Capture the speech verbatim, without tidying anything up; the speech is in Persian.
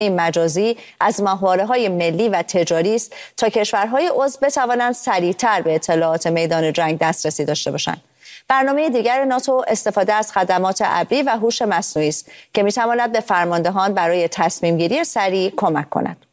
مجازی از ماهواره‌های ملی و تجاری است تا کشورهای عضو بتوانند سریعتر به اطلاعات میدان جنگ دسترسی داشته باشند. برنامه دیگر ناتو استفاده از خدمات ابری و هوش مصنوعی است که می‌تواند به فرماندهان برای تصمیم‌گیری سریع کمک کند.